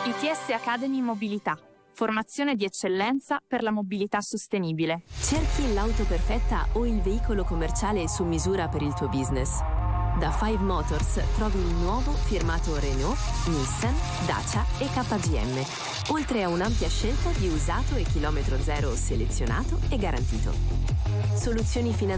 ITS Academy Mobilità. Formazione di eccellenza per la mobilità sostenibile. Cerchi l'auto perfetta o il veicolo commerciale su misura per il tuo business? Da 5 Motors trovi il nuovo firmato Renault, Nissan, Dacia e KGM, oltre a un'ampia scelta di usato e chilometro zero selezionato e garantito. Soluzioni finanziarie